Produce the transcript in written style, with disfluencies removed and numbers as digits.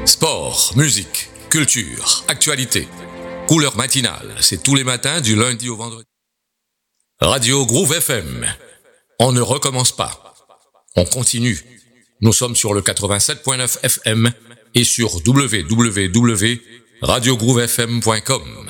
Sport, musique, culture, actualité. Couleur matinale, c'est tous les matins du lundi au vendredi. Radio Groove FM. On ne recommence pas. On continue. Nous sommes sur le 87.9 FM et sur www.radiogroovefm.com.